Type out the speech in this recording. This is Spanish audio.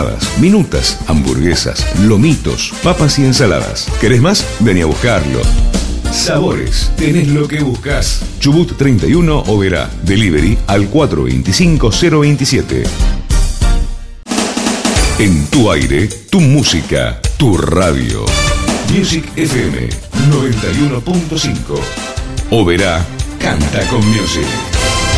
empanadas, minutas, hamburguesas, lomitos, papas y ensaladas. ¿Querés más? Vení a buscarlo. Sabores, tenés lo que buscas. Chubut 31 Oberá. Delivery al 425-027. En tu aire, tu música, tu radio. Music FM 91.5. Oberá canta con Music.